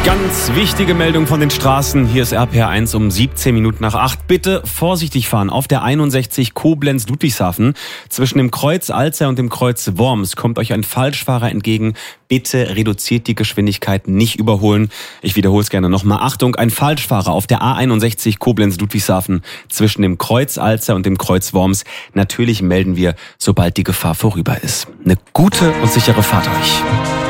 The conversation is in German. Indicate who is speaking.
Speaker 1: Ganz wichtige Meldung von den Straßen. Hier ist RPR1 um 17 Minuten nach 8. Bitte vorsichtig fahren. Auf der 61 Koblenz-Ludwigshafen zwischen dem Kreuz Alzey und dem Kreuz Worms kommt euch ein Falschfahrer entgegen. Bitte reduziert die Geschwindigkeit, nicht überholen. Ich wiederhole es gerne nochmal. Achtung, ein Falschfahrer auf der A61 Koblenz-Ludwigshafen zwischen dem Kreuz Alzey und dem Kreuz Worms. Natürlich melden wir, sobald die Gefahr vorüber ist. Eine gute und sichere Fahrt euch.